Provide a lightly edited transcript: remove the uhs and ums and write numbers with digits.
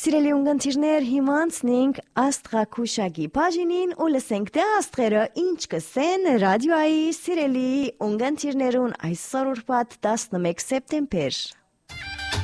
Սիրելի ունգընտիրներ, հիմա անցնենք աստղաքուշակի բաժինին ու լսենք թե աստղերը ինչ կսեն ռադիոյի սիրելի ունգընտիրներուն այսօր ուրբաթ 11 սեպտեմբեր։